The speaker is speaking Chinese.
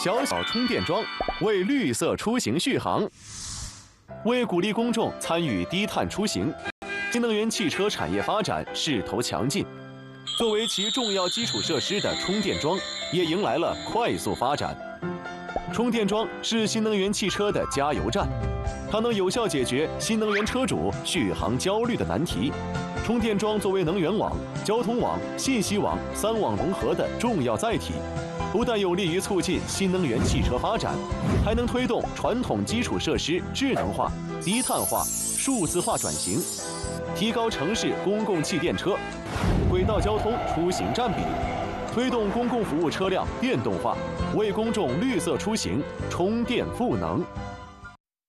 小充电桩为绿色出行续航。为鼓励公众参与低碳出行，新能源汽车产业发展势头强劲。作为其重要基础设施的充电桩，也迎来了快速发展。充电桩是新能源汽车的加油站，它能有效解决新能源车主续航焦虑的难题。充电桩作为能源网、交通网、信息网3网融合的重要载体，不但有利于促进新能源汽车发展，还能推动传统基础设施智能化、低碳化、数字化转型，提高城市公共汽电车、轨道交通出行占比，推动公共服务车辆电动化，为公众绿色出行充电赋能。